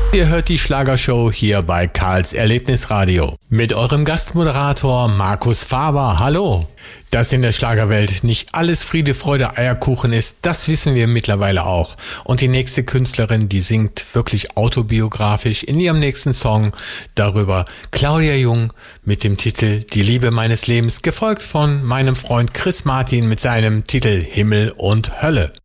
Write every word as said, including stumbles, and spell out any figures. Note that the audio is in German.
Ihr hört die Schlagershow hier bei Karls Erlebnisradio. Mit eurem Gastmoderator Markus Faber. Hallo. Dass in der Schlagerwelt nicht alles Friede, Freude, Eierkuchen ist, das wissen wir mittlerweile auch. Und die nächste Künstlerin, die singt wirklich autobiografisch in ihrem nächsten Song darüber. Claudia Jung mit dem Titel Die Liebe meines Lebens, gefolgt von meinem Freund Chris Martin mit seinem Titel Himmel und Hölle.